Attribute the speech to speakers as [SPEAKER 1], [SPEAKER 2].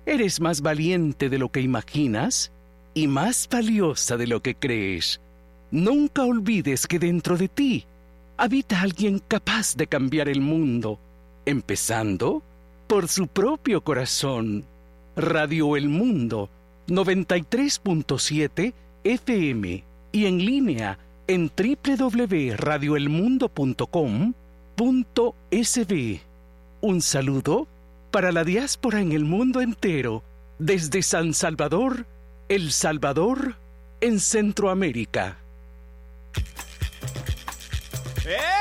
[SPEAKER 1] Eres más valiente de lo que imaginas y más valiosa de lo que crees. Nunca olvides que dentro de ti habita alguien capaz de cambiar el mundo, empezando por su propio corazón. Radio El Mundo, 93.7 FM y en línea en www.radioelmundo.com.sb. Un saludo para la diáspora en el mundo entero, desde San Salvador, El Salvador, en Centroamérica.